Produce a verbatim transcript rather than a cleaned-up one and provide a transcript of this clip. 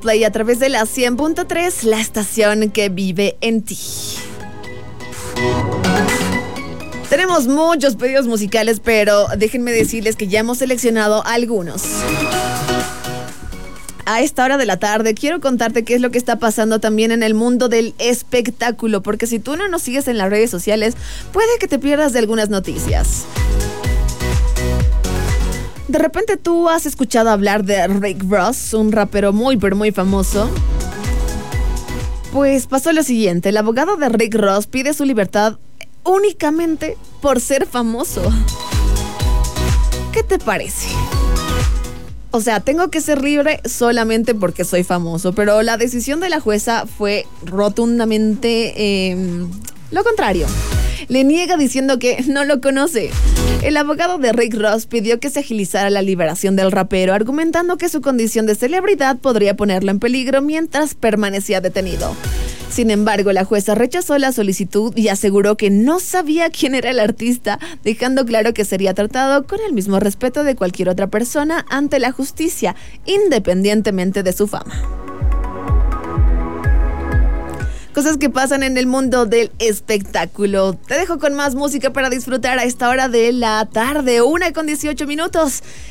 Play a través de la cien punto tres, la estación que vive en ti. Tenemos muchos pedidos musicales, pero déjenme decirles que ya hemos seleccionado algunos. A esta hora de la tarde quiero contarte qué es lo que está pasando también en el mundo del espectáculo, porque si tú no nos sigues en las redes sociales, puede que te pierdas de algunas noticias. De repente tú has escuchado hablar de Rick Ross, un rapero muy pero muy famoso. Pues pasó lo siguiente, el abogado de Rick Ross pide su libertad únicamente por ser famoso. ¿Qué te parece? O sea, tengo que ser libre solamente porque soy famoso, pero la decisión de la jueza fue rotundamente eh, lo contrario. Le niega diciendo que no lo conoce. El abogado de Rick Ross pidió que se agilizara la liberación del rapero, argumentando que su condición de celebridad podría ponerlo en peligro mientras permanecía detenido. Sin embargo, la jueza rechazó la solicitud y aseguró que no sabía quién era el artista, dejando claro que sería tratado con el mismo respeto de cualquier otra persona ante la justicia, independientemente de su fama. Cosas que pasan en el mundo del espectáculo. Te dejo con más música para disfrutar a esta hora de la tarde, una con dieciocho minutos.